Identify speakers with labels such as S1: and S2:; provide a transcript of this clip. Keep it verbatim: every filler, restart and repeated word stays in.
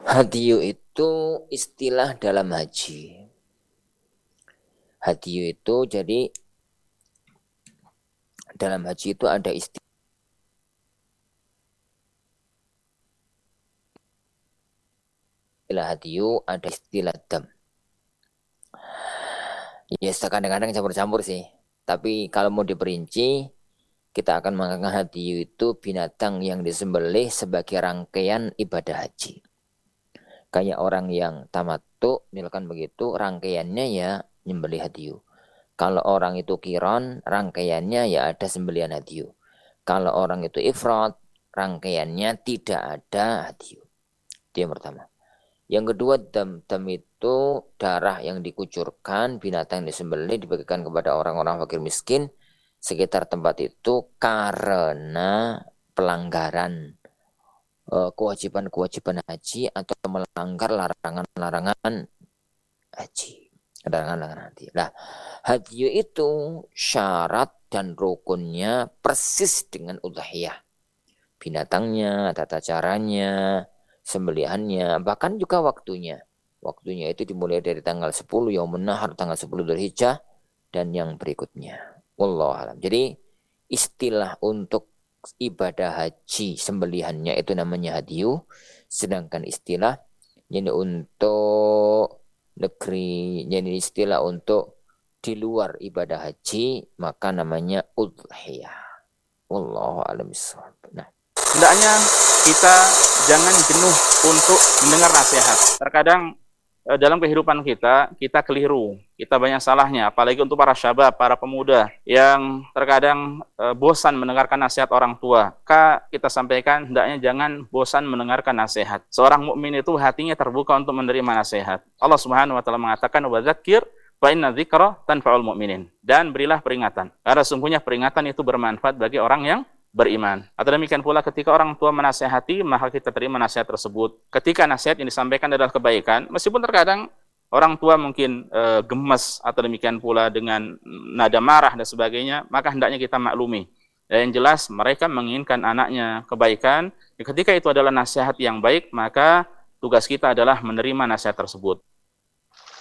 S1: Hadiyu itu istilah dalam haji. Hadiyu itu jadi dalam haji itu ada istilah hadiyu, ada istilah dam. Ya, kadang-kadang campur-campur sih. Tapi kalau mau diperinci, kita akan mengatakan hadiyu itu binatang yang disembelih sebagai rangkaian ibadah haji. Kayak orang yang tamattu, misalkan begitu, rangkaiannya ya nyembelih hadiyu. Kalau orang itu kiron, rangkaiannya ya ada sembelihan hadiyu. Kalau orang itu ifrat, rangkaiannya tidak ada hadiyu. Itu yang pertama. Yang kedua, dam. Dam itu darah yang dikucurkan, binatang yang disembelih dibagikan kepada orang-orang fakir miskin sekitar tempat itu karena pelanggaran kewajiban-kewajiban haji atau melanggar larangan-larangan haji. Larangan-larangan haji. Nah, haji itu syarat dan rukunnya persis dengan udhiyah. Binatangnya, tata caranya, sembelihannya, bahkan juga waktunya. Waktunya itu dimulai dari tanggal sepuluh Yaumun Nahar, tanggal sepuluh Dzulhijjah dan yang berikutnya. Wallahu a'lam. Jadi istilah untuk ibadah haji sembelihannya itu namanya hadiyu, sedangkan istilah jadi untuk negeri, jadi istilah untuk di luar ibadah haji maka namanya udhiyah. Wallahu a'lam bishawab. Nah,
S2: hendaknya kita jangan jenuh untuk mendengar nasihat. Terkadang dalam kehidupan kita, kita keliru, kita banyak salahnya, apalagi untuk para syabab, para pemuda yang terkadang e, bosan mendengarkan nasihat orang tua. Maka kita sampaikan, hendaknya jangan bosan mendengarkan nasihat. Seorang mukmin itu hatinya terbuka untuk menerima nasihat. Allah Subhanahu wa taala mengatakan, "Wa dzakir fa inna dzikra tanfa'ul mu'minin." Dan berilah peringatan. Karena sungguhnya peringatan itu bermanfaat bagi orang yang beriman. Atau demikian pula ketika orang tua menasihati, maka kita terima nasihat tersebut. Ketika nasihat yang disampaikan adalah kebaikan, meskipun terkadang orang tua mungkin e, gemes atau demikian pula dengan nada marah dan sebagainya, maka hendaknya kita maklumi. Dan yang jelas mereka menginginkan anaknya kebaikan. Ketika itu adalah nasihat yang baik, maka tugas kita adalah menerima nasihat tersebut.